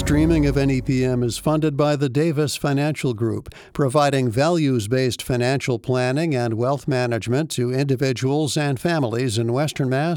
Streaming of NEPM is funded by the Davis Financial Group, providing values-based financial planning and wealth management to individuals and families in Western Mass.